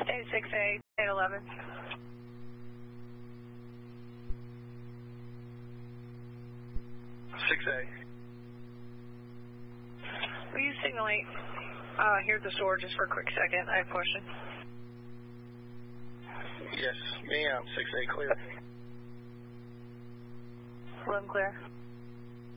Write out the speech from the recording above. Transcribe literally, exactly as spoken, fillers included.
A six A, eight eleven. six A. Will you signal eight uh, here at the store just for a quick second? I have a question. Yes, ma'am. six A clear. eleven clear.